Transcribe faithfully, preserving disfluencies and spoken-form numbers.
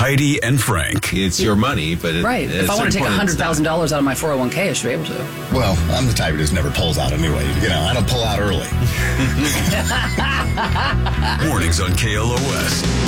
Heidi and Frank. It's your money, but it, right. If I want to take one hundred thousand dollars out of my four oh one k, I should be able to. Well, I'm the type who just never pulls out anyway. You know, I don't pull out early. Mornings on K L O S.